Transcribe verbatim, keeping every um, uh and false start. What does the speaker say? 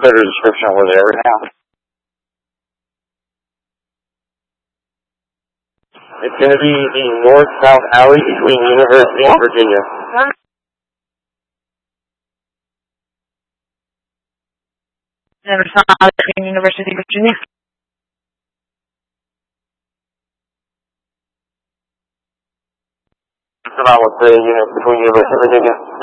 better description of where they are right now. It's going to be the north-south alley between University and Virginia. North-south alley between University and Virginia. That's what I would say, you know, between University and Virginia.